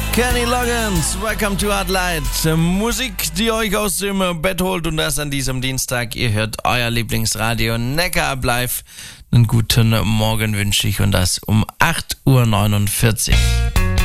Kenny Loggins, Welcome to Hard Light. Musik, die euch aus dem Bett holt und das an diesem Dienstag. Ihr hört euer Lieblingsradio Neckar Live. Einen guten Morgen wünsche ich und das um 8:49 Uhr.